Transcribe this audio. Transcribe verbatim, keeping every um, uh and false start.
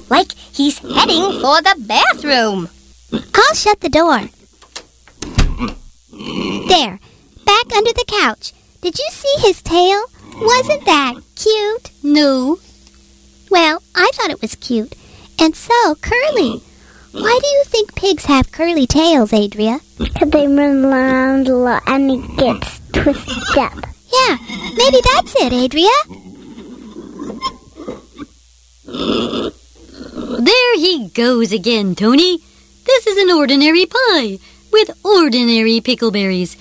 like he's heading for the bathroom. I'll shut the door. There, back under the couch. Did you see his tail? Wasn't that cute? No. Well, I thought it was cute. And so curly. Why do you think pigs have curly tails, Adria? Because they run around a lot and it gets twisted up. Yeah, maybe that's it, Adria. There he goes again, Tony. This is an ordinary pie with ordinary pickleberries.